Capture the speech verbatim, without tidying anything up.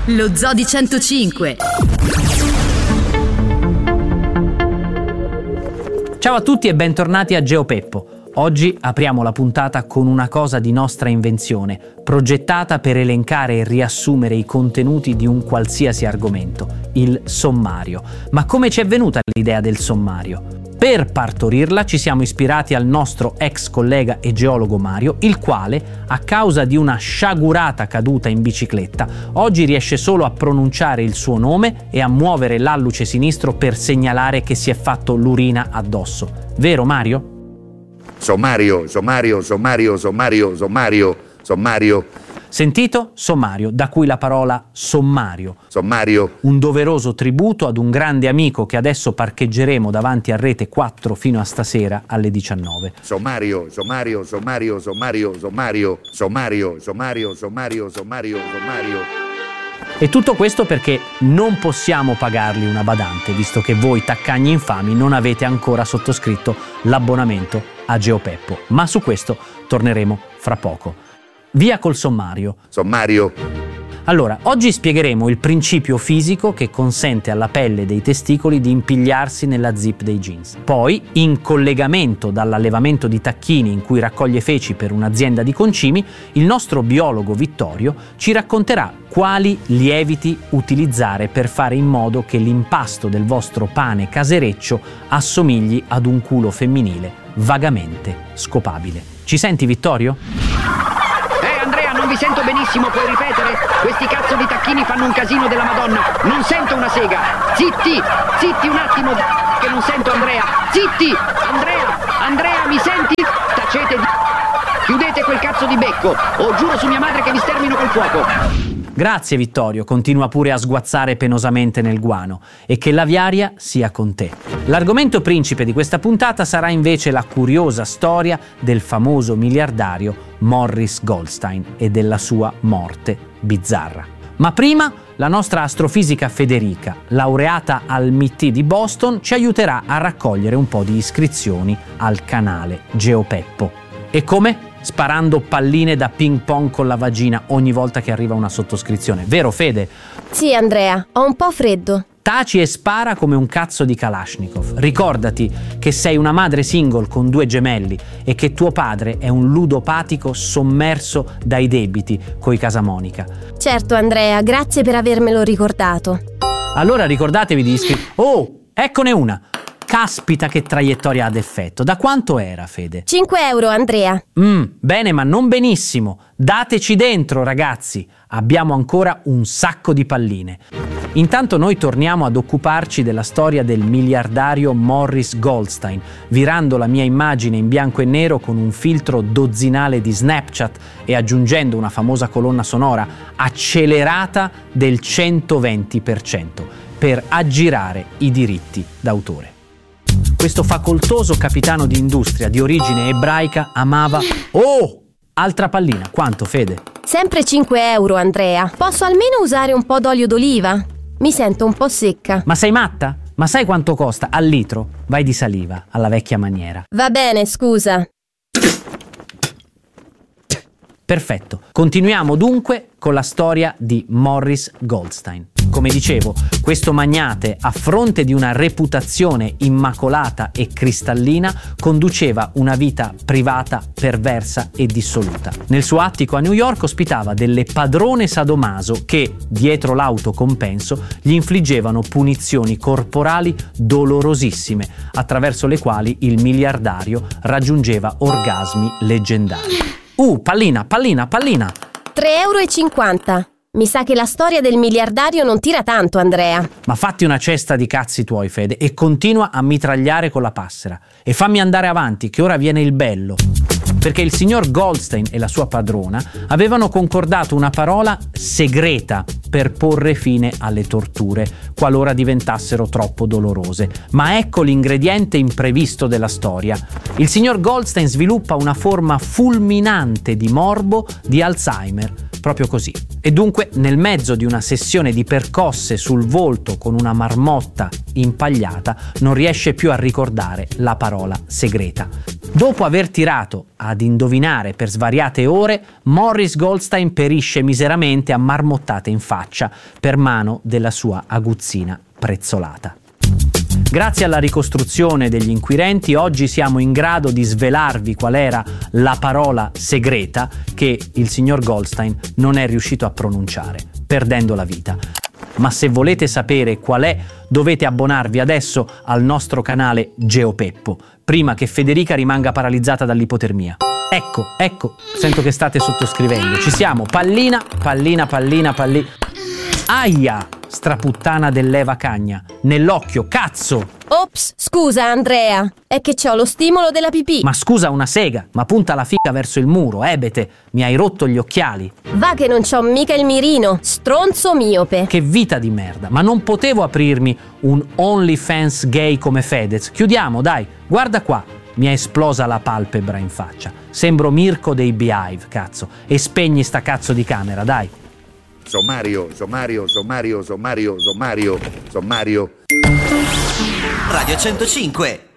Lo Zoo di centocinque. Ciao a tutti e bentornati a GeoPeppo. Oggi apriamo la puntata con una cosa di nostra invenzione, progettata per elencare e riassumere i contenuti di un qualsiasi argomento, il sommario. Ma come ci è venuta l'idea del sommario? Per partorirla ci siamo ispirati al nostro ex collega e geologo Mario, il quale, a causa di una sciagurata caduta in bicicletta, oggi riesce solo a pronunciare il suo nome e a muovere l'alluce sinistro per segnalare che si è fatto l'urina addosso. Vero Mario? Sommario, sommario, sommario, sommario, sommario, sommario. Sentito? Sommario, da cui la parola sommario. Sommario. Un doveroso tributo ad un grande amico che adesso parcheggeremo davanti a Rete quattro fino a stasera alle diciannove. Sommario, sommario, sommario, sommario, sommario, sommario, sommario, sommario, sommario, sommario. E tutto questo perché non possiamo pagargli una badante, visto che voi taccagni infami non avete ancora sottoscritto l'abbonamento a GeoPeppo. Ma su questo torneremo fra poco. Via col sommario. Sommario. Allora, oggi spiegheremo il principio fisico che consente alla pelle dei testicoli di impigliarsi nella zip dei jeans. Poi, in collegamento dall'allevamento di tacchini in cui raccoglie feci per un'azienda di concimi, il nostro biologo Vittorio ci racconterà quali lieviti utilizzare per fare in modo che l'impasto del vostro pane casereccio assomigli ad un culo femminile vagamente scopabile. Ci senti, Vittorio? Non vi sento benissimo, puoi ripetere? Questi cazzo di tacchini fanno un casino della Madonna. Non sento una sega. Zitti, zitti un attimo, che non sento Andrea. Zitti, Andrea, Andrea, mi senti? Tacete di... Chiudete quel cazzo di becco, o giuro su mia madre che vi stermino col fuoco. Grazie Vittorio, continua pure a sguazzare penosamente nel guano, e che l'aviaria sia con te. L'argomento principe di questa puntata sarà invece la curiosa storia del famoso miliardario Morris Goldstein e della sua morte bizzarra. Ma prima la nostra astrofisica Federica, laureata al M I T di Boston, ci aiuterà a raccogliere un po' di iscrizioni al canale GeoPeppo. E come? Sparando palline da ping pong con la vagina ogni volta che arriva una sottoscrizione. Vero Fede? Sì Andrea, ho un po' freddo. Taci e spara come un cazzo di Kalashnikov. Ricordati che sei una madre single con due gemelli e che tuo padre è un ludopatico sommerso dai debiti coi Casamonica. Certo Andrea, grazie per avermelo ricordato. Allora ricordatevi di iscrivervi. Oh, eccone una! Caspita che traiettoria ad effetto. Da quanto era, Fede? cinque euro, Andrea. Mm, bene, ma non benissimo. Dateci dentro, ragazzi. Abbiamo ancora un sacco di palline. Intanto noi torniamo ad occuparci della storia del miliardario Morris Goldstein, virando la mia immagine in bianco e nero con un filtro dozzinale di Snapchat e aggiungendo una famosa colonna sonora accelerata del centoventi per cento per aggirare i diritti d'autore. Questo facoltoso capitano di industria di origine ebraica amava... Oh! Altra pallina. Quanto, Fede? Sempre cinque euro, Andrea. Posso almeno usare un po' d'olio d'oliva? Mi sento un po' secca. Ma sei matta? Ma sai quanto costa? Al litro? Vai di saliva, alla vecchia maniera. Va bene, scusa. Perfetto. Continuiamo dunque con la storia di Morris Goldstein. Come dicevo, questo magnate, a fronte di una reputazione immacolata e cristallina, conduceva una vita privata perversa e dissoluta. Nel suo attico a New York ospitava delle padrone sadomaso che, dietro l'autocompenso, gli infliggevano punizioni corporali dolorosissime, attraverso le quali il miliardario raggiungeva orgasmi leggendari. Uh, pallina, pallina, pallina! tre euro e cinquanta. Mi sa che la storia del miliardario non tira tanto, Andrea. Ma fatti una cesta di cazzi tuoi, Fede, e continua a mitragliare con la passera. E fammi andare avanti, che ora viene il bello. Perché il signor Goldstein e la sua padrona avevano concordato una parola segreta per porre fine alle torture, qualora diventassero troppo dolorose. Ma ecco l'ingrediente imprevisto della storia. Il signor Goldstein sviluppa una forma fulminante di morbo di Alzheimer proprio così. E dunque, nel mezzo di una sessione di percosse sul volto con una marmotta impagliata, non riesce più a ricordare la parola segreta. Dopo aver tirato ad indovinare per svariate ore, Morris Goldstein perisce miseramente a marmottate in faccia per mano della sua aguzzina prezzolata. Grazie alla ricostruzione degli inquirenti, oggi siamo in grado di svelarvi qual era la parola segreta che il signor Goldstein non è riuscito a pronunciare, perdendo la vita. Ma se volete sapere qual è, dovete abbonarvi adesso al nostro canale GeoPeppo, prima che Federica rimanga paralizzata dall'ipotermia. Ecco, ecco, sento che state sottoscrivendo. Ci siamo, pallina, pallina, pallina, pallina. Aia! Straputtana dell'Eva Cagna. Nell'occhio, cazzo! Ops, scusa Andrea, è che c'ho lo stimolo della pipì. Ma scusa una sega, ma punta la figa verso il muro, ebete, mi hai rotto gli occhiali. Va che non c'ho mica il mirino, stronzo miope. Che vita di merda, ma non potevo aprirmi un OnlyFans gay come Fedez. Chiudiamo, dai, guarda qua. Mi è esplosa la palpebra in faccia. Sembro Mirko dei Beehive, cazzo. E spegni sta cazzo di camera, dai. Sommario, sommario, sommario, sommario, sommario, sommario. Radio centocinque